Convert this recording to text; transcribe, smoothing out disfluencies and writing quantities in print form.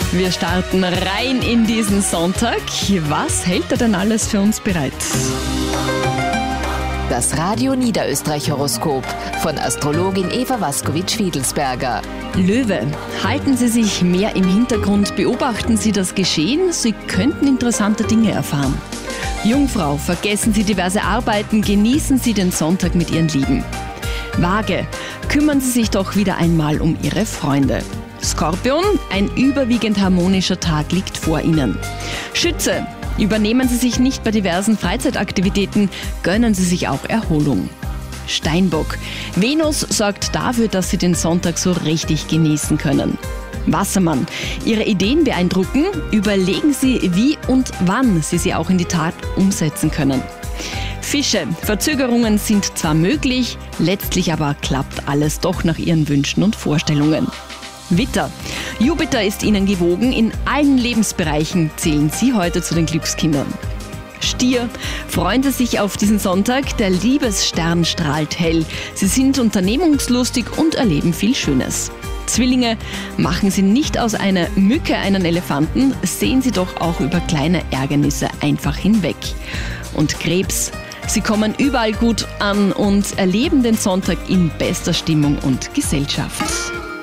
Wir starten rein in diesen Sonntag. Was hält er denn alles für uns bereit? Das Radio Niederösterreich Horoskop von Astrologin Eva Waskowitsch-Fiedelsberger. Löwe, halten Sie sich mehr im Hintergrund, beobachten Sie das Geschehen, Sie könnten interessante Dinge erfahren. Jungfrau, vergessen Sie diverse Arbeiten, genießen Sie den Sonntag mit Ihren Lieben. Waage, kümmern Sie sich doch wieder einmal um Ihre Freunde. Skorpion, ein überwiegend harmonischer Tag liegt vor Ihnen. Schütze, übernehmen Sie sich nicht bei diversen Freizeitaktivitäten, gönnen Sie sich auch Erholung. Steinbock, Venus sorgt dafür, dass Sie den Sonntag so richtig genießen können. Wassermann, Ihre Ideen beeindrucken, überlegen Sie, wie und wann Sie sie auch in die Tat umsetzen können. Fische, Verzögerungen sind zwar möglich, letztlich aber klappt alles doch nach Ihren Wünschen und Vorstellungen. Widder, Jupiter ist Ihnen gewogen, in allen Lebensbereichen zählen Sie heute zu den Glückskindern. Stier, freuen Sie sich auf diesen Sonntag, der Liebesstern strahlt hell. Sie sind unternehmungslustig und erleben viel Schönes. Zwillinge, machen Sie nicht aus einer Mücke einen Elefanten, sehen Sie doch auch über kleine Ärgernisse einfach hinweg. Und Krebs, Sie kommen überall gut an und erleben den Sonntag in bester Stimmung und Gesellschaft.